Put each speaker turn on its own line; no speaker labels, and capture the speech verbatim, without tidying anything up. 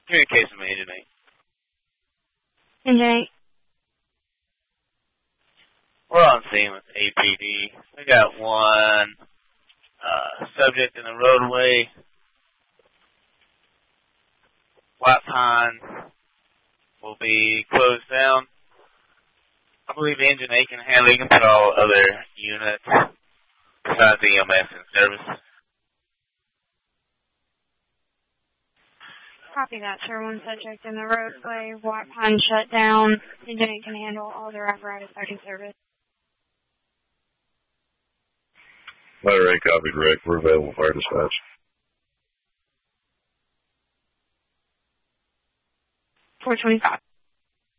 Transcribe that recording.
Communication with Engine eight.
Engine eight.
We're on scene with A P D. We got one uh, subject in the roadway. White Pine will be closed down. I believe Engine eight can handle it. You can put all other units besides the E M S in service.
Copy that, sir. One subject in the roadway. White Pine shut down. Engine eight can handle all their apparatus back in service.
Letter A copied, Rick. We're available for dispatch.
four twenty-five.